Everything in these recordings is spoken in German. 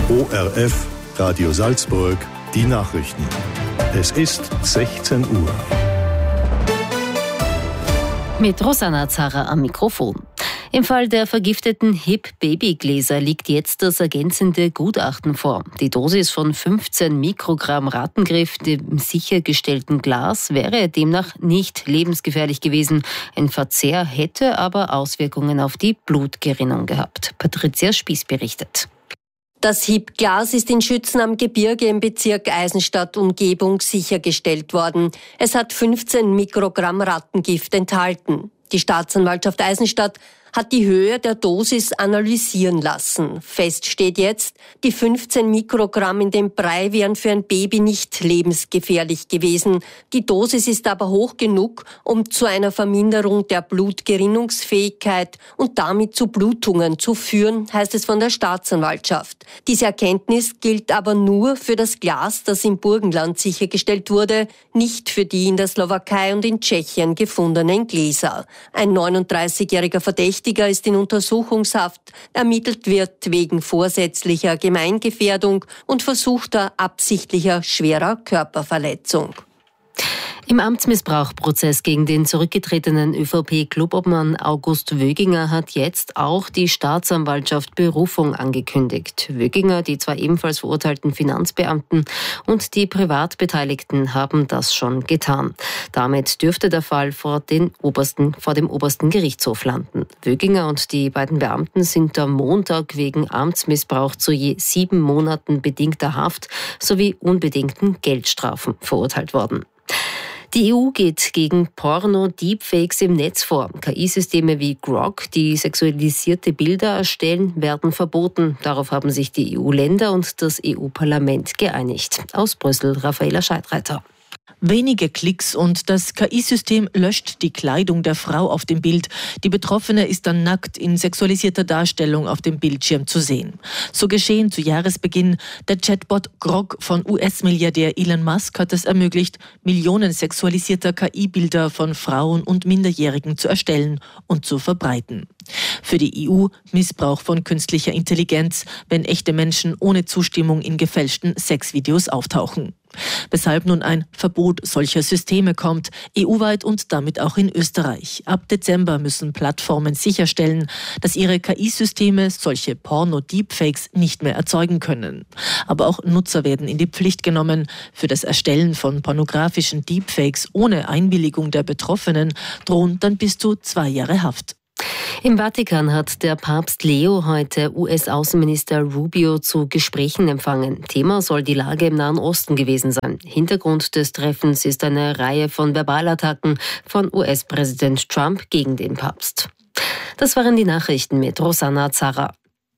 ORF, Radio Salzburg, die Nachrichten. Es ist 16 Uhr. Mit Rosanna Zarra am Mikrofon. Im Fall der vergifteten HIP-Babygläser liegt jetzt das ergänzende Gutachten vor. Die Dosis von 15 Mikrogramm Rattengift im sichergestellten Glas wäre demnach nicht lebensgefährlich gewesen. Ein Verzehr hätte aber Auswirkungen auf die Blutgerinnung gehabt. Patricia Spieß berichtet. Das HIP-Glas ist in Schützen am Gebirge im Bezirk Eisenstadt-Umgebung sichergestellt worden. Es hat 15 Mikrogramm Rattengift enthalten. Die Staatsanwaltschaft Eisenstadt hat die Höhe der Dosis analysieren lassen. Fest steht jetzt, die 15 Mikrogramm in dem Brei wären für ein Baby nicht lebensgefährlich gewesen. Die Dosis ist aber hoch genug, um zu einer Verminderung der Blutgerinnungsfähigkeit und damit zu Blutungen zu führen, heißt es von der Staatsanwaltschaft. Diese Erkenntnis gilt aber nur für das Glas, das im Burgenland sichergestellt wurde, nicht für die in der Slowakei und in Tschechien gefundenen Gläser. Ein 39-jähriger Verdächtiger ist in Untersuchungshaft. Ermittelt wird wegen vorsätzlicher Gemeingefährdung und versuchter absichtlicher schwerer Körperverletzung. Im Amtsmissbrauchprozess gegen den zurückgetretenen ÖVP-Clubobmann August Wöginger hat jetzt auch die Staatsanwaltschaft Berufung angekündigt. Wöginger, die zwei ebenfalls verurteilten Finanzbeamten und die Privatbeteiligten haben das schon getan. Damit dürfte der Fall vor dem obersten Gerichtshof landen. Wöginger und die beiden Beamten sind am Montag wegen Amtsmissbrauch zu je 7 Monaten bedingter Haft sowie unbedingten Geldstrafen verurteilt worden. Die EU geht gegen Porno-Deepfakes im Netz vor. KI-Systeme wie Grok, die sexualisierte Bilder erstellen, werden verboten. Darauf haben sich die EU-Länder und das EU-Parlament geeinigt. Aus Brüssel, Raffaela Scheidreiter. Wenige Klicks und das KI-System löscht die Kleidung der Frau auf dem Bild. Die Betroffene ist dann nackt in sexualisierter Darstellung auf dem Bildschirm zu sehen. So geschehen zu Jahresbeginn. Der Chatbot Grok von US-Milliardär Elon Musk hat es ermöglicht, Millionen sexualisierter KI-Bilder von Frauen und Minderjährigen zu erstellen und zu verbreiten. Für die EU Missbrauch von künstlicher Intelligenz, wenn echte Menschen ohne Zustimmung in gefälschten Sexvideos auftauchen. Weshalb nun ein Verbot solcher Systeme kommt, EU-weit und damit auch in Österreich. Ab Dezember müssen Plattformen sicherstellen, dass ihre KI-Systeme solche Porno-Deepfakes nicht mehr erzeugen können. Aber auch Nutzer werden in die Pflicht genommen. Für das Erstellen von pornografischen Deepfakes ohne Einwilligung der Betroffenen drohen dann bis zu 2 Jahre Haft. Im Vatikan hat der Papst Leo heute US-Außenminister Rubio zu Gesprächen empfangen. Thema soll die Lage im Nahen Osten gewesen sein. Hintergrund des Treffens ist eine Reihe von Verbalattacken von US-Präsident Trump gegen den Papst. Das waren die Nachrichten mit Rosanna Zarra.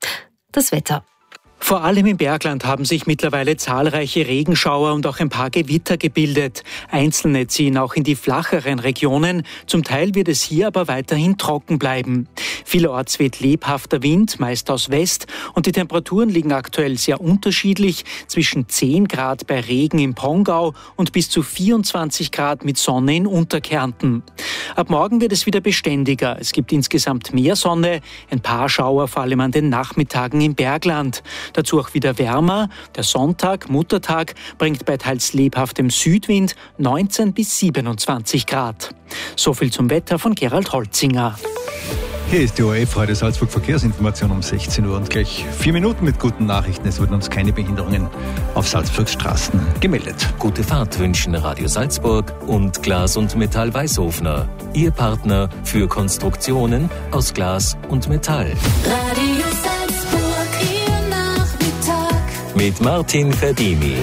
Das Wetter. Vor allem im Bergland haben sich mittlerweile zahlreiche Regenschauer und auch ein paar Gewitter gebildet. Einzelne ziehen auch in die flacheren Regionen. Zum Teil wird es hier aber weiterhin trocken bleiben. Vielerorts weht lebhafter Wind, meist aus West, und die Temperaturen liegen aktuell sehr unterschiedlich, zwischen 10 Grad bei Regen im Pongau und bis zu 24 Grad mit Sonne in Unterkärnten. Ab morgen wird es wieder beständiger. Es gibt insgesamt mehr Sonne, ein paar Schauer vor allem an den Nachmittagen im Bergland. Dazu auch wieder wärmer. Der Sonntag, Muttertag, bringt bei teils lebhaftem Südwind 19 bis 27 Grad. So viel zum Wetter von Gerald Holzinger. Hier ist die ORF Radio Salzburg Verkehrsinformation um 16 Uhr und gleich 4 Minuten mit guten Nachrichten. Es wurden uns keine Behinderungen auf Salzburgs Straßen gemeldet. Gute Fahrt wünschen Radio Salzburg und Glas und Metall Weißhofner. Ihr Partner für Konstruktionen aus Glas und Metall. Radio Salzburg, Ihr Nachmittag. Mit Martin Verdini.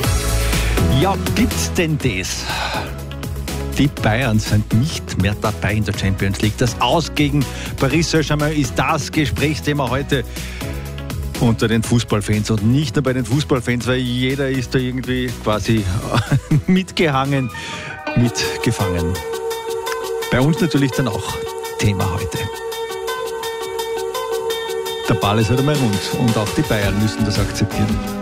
Ja, gibt's denn das? Die Bayern sind nicht mehr dabei in der Champions League. Das Aus gegen Paris Saint-Germain ist das Gesprächsthema heute unter den Fußballfans. Und nicht nur bei den Fußballfans, weil jeder ist da irgendwie quasi mitgehangen, mitgefangen. Bei uns natürlich dann auch Thema heute. Der Ball ist halt einmal rund und auch die Bayern müssen das akzeptieren.